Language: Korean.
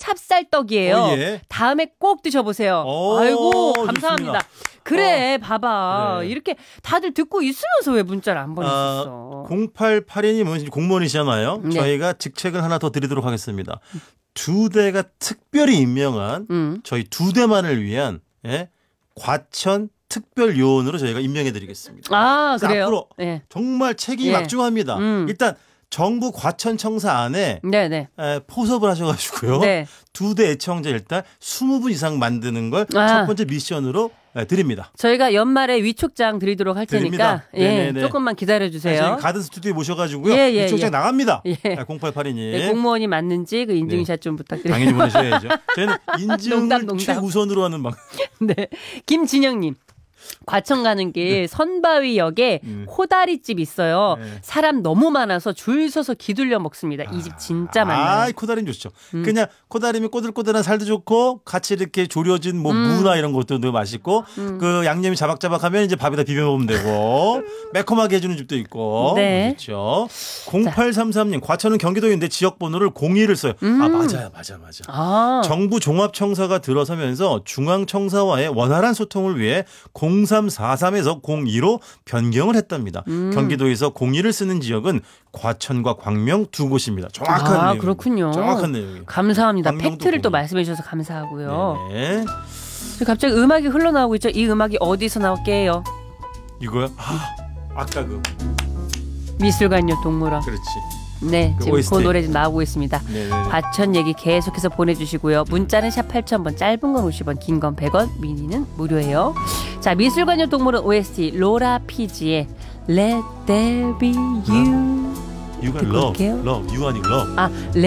찹쌀떡이에요. 예. 다음에 꼭 드셔보세요. 아이고 감사합니다. 좋습니다. 그래 봐봐. 그래. 이렇게 다들 듣고 있으면서 왜 문자를 안 보내셨어. 0882님은 공무원이시잖아요. 네. 저희가 직책을 하나 더 드리도록 하겠습니다. 두 대가 특별히 임명한 저희 두 대만을 위한 과천 특별요원으로 저희가 임명해드리겠습니다. 아 그래요? 앞으로 네. 정말 책임이 예. 막중합니다. 일단 정부 과천청사 안에 네네. 포섭을 하셔가지고요. 네. 두 대 애청자 일단 20분 이상 만드는 걸 아. 첫 번째 미션으로 드립니다. 저희가 연말에 위촉장 드리도록 할 테니까 드립니다. 네네네. 조금만 기다려주세요. 저희 가든 스튜디오에 모셔가지고요. 예, 위촉장 나갑니다. 예. 0882님. 네, 공무원이 맞는지 그 인증샷 좀 부탁드립니다. 당연히 보내셔야죠. 저희는 인증을 농담. 최우선으로 하는 방. 네. 김진영님. 과천 가는 길 선바위역에 코다리집 있어요. 네. 사람 너무 많아서 줄 서서 기둘려 먹습니다. 이 집 진짜 많아요. 코다리는 좋죠. 그냥 코다리면 꼬들꼬들한 살도 좋고 같이 이렇게 조려진 뭐 무나 이런 것도 맛있고 그 양념이 자박자박하면 이제 밥에다 비벼 먹으면 되고 매콤하게 해주는 집도 있고. 네. 그렇죠. 0833님 과천은 경기도인데 지역 번호를 02를 써요. 맞아. 아. 정부 종합청사가 들어서면서 중앙청사와의 원활한 소통을 위해 0343에서 02로 변경을 했답니다. 경기도에서 02를 쓰는 지역은 과천과 광명 두 곳입니다. 정확한 내용. 그렇군요. 정확한 내용이에요. 감사합니다. 광명도 팩트를 또 02. 말씀해 주셔서 감사하고요. 네. 갑자기 음악이 흘러나오고 있죠. 이 음악이 어디서 나올게요? 이거요? 아까 그 미술관요 동물원. 그렇지. 네, 그 지금 OST. 그 노래 좀 나오고 있습니다. 네네네. 과천 얘기 계속해서 보내주시고요. 문자는 샵 8000번, 짧은 건 50원, 긴 건 100원, 미니는 무료예요. 자, 미술관요 동물원 OST 로라 피지의 Let There Be You You got 듣고 love. 올게요. love. You 아니고 love. 아, Let